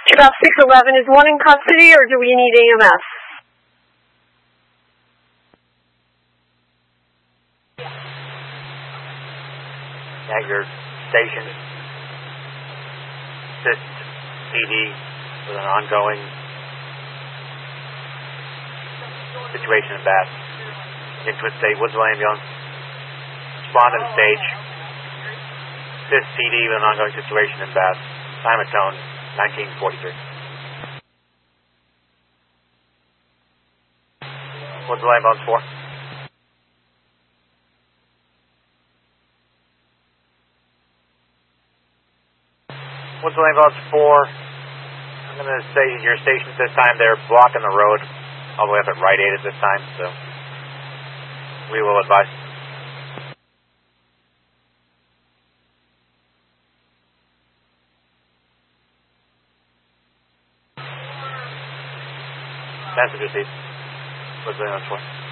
About 611, is one in custody or do we need AMS? At your station, assist PD with an ongoing situation in Bath. Into State, Woodsville ambulance. Respond to the stage. Assist PD with an ongoing situation in Bath. Time of tone, 1943. Woodsville ambulance 4. Woodsville ambulance 4. I'm going to say your station this time they're blocking the road all the way up at Rite Aid at this time, so we will advise. Message received. Woodsville ambulance 4.